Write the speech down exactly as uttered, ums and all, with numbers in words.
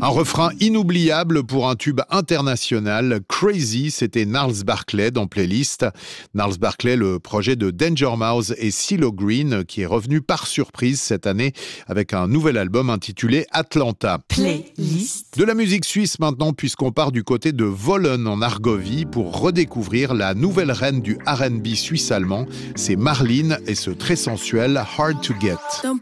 Un refrain inoubliable pour un tube international. Crazy, c'était Gnarls Barkley dans Playlist. Gnarls Barkley, le projet de Danger Mouse et CeeLo Green, qui est revenu par surprise cette année avec un nouvel album intitulé Atlanta. Playlist. De la musique suisse maintenant, puisqu'on part du côté de Wollen en Argovie pour redécouvrir la nouvelle reine du R and B suisse-allemand. C'est Marlene et ce très sensuel Hard to Get. Don't